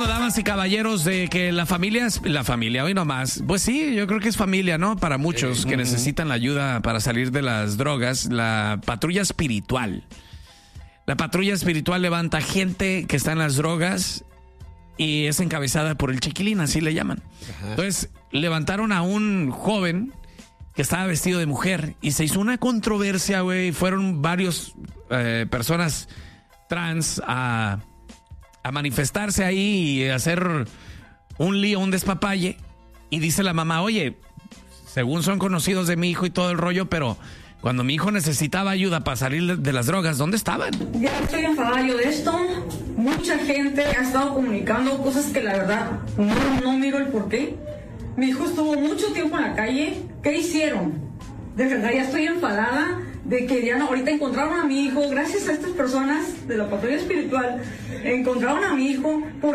hablando, damas y caballeros, de que la familia, hoy nomás, pues sí, yo creo que es familia, ¿no? Para muchos que necesitan la ayuda para salir de las drogas, la patrulla espiritual. La patrulla espiritual levanta gente que está en las drogas y es encabezada por el Chiquilín, así le llaman. Ajá. Entonces, levantaron a un joven que estaba vestido de mujer y se hizo una controversia, güey. Fueron varios personas trans a manifestarse ahí y hacer un lío, un despapalle. Y dice la mamá, oye, según son conocidos de mi hijo y todo el rollo, pero cuando mi hijo necesitaba ayuda para salir de las drogas, ¿dónde estaban? Ya estoy enfadada yo de esto. Mucha gente ha estado comunicando cosas que la verdad no miro el porqué. Mi hijo estuvo mucho tiempo en la calle. ¿Qué hicieron? De verdad ya estoy enfadada de que ya no, ahorita encontraron a mi hijo, gracias a estas personas de la patrulla espiritual, encontraron a mi hijo.